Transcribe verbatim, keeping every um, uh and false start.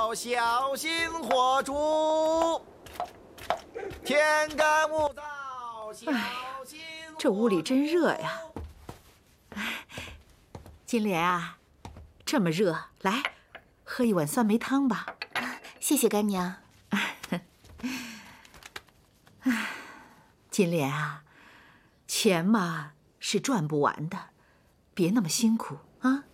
要小心火烛。天干物燥，小心。 这屋里真热呀！金莲啊，这么热，来，喝一碗酸梅汤吧。 谢谢干娘。 金莲啊，钱嘛是赚不完的，别那么辛苦啊。